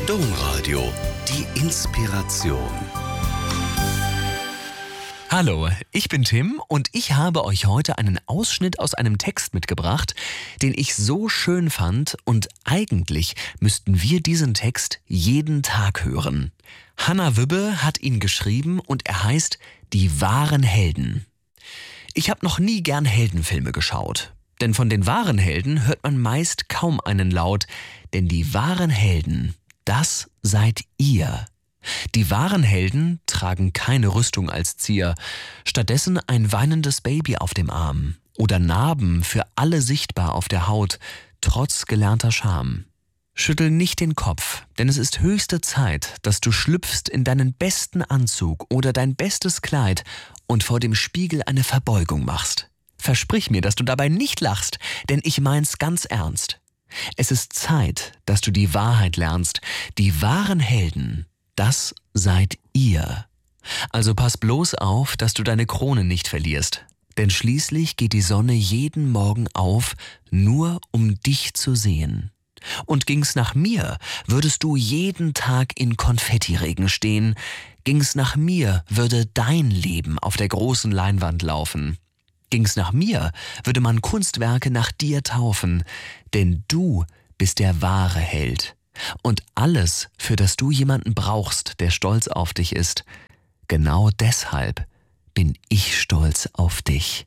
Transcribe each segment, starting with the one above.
Domradio, die Inspiration. Hallo, ich bin Tim und ich habe euch heute einen Ausschnitt aus einem Text mitgebracht, den ich so schön fand, und eigentlich müssten wir diesen Text jeden Tag hören. Hanna Wübbe hat ihn geschrieben und er heißt Die wahren Helden. Ich habe noch nie gern Heldenfilme geschaut, denn von den wahren Helden hört man meist kaum einen Laut, denn die wahren Helden, das seid ihr. Die wahren Helden tragen keine Rüstung als Zier, stattdessen ein weinendes Baby auf dem Arm oder Narben für alle sichtbar auf der Haut, trotz gelernter Scham. Schüttel nicht den Kopf, denn es ist höchste Zeit, dass du schlüpfst in deinen besten Anzug oder dein bestes Kleid und vor dem Spiegel eine Verbeugung machst. Versprich mir, dass du dabei nicht lachst, denn ich mein's ganz ernst. Es ist Zeit, dass du die Wahrheit lernst. Die wahren Helden, das seid ihr. Also pass bloß auf, dass du deine Krone nicht verlierst. Denn schließlich geht die Sonne jeden Morgen auf, nur um dich zu sehen. Und ging's nach mir, würdest du jeden Tag in Konfettiregen stehen. Ging's nach mir, würde dein Leben auf der großen Leinwand laufen. Ging's nach mir, würde man Kunstwerke nach dir taufen. Denn du bist der wahre Held. Und alles, für das du jemanden brauchst, der stolz auf dich ist, genau deshalb bin ich stolz auf dich.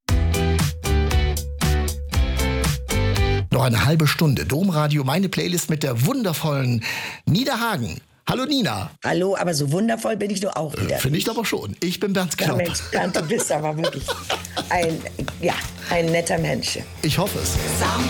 Noch eine halbe Stunde Domradio, meine Playlist mit der wundervollen Nina Hagen. Hallo Nina. Hallo, aber so wundervoll bin ich doch auch wieder. Finde ich aber schon. Ich bin Bernd Ja, Knopp. Mensch, Bernd, du bist aber wirklich ein netter Mensch. Ich hoffe es.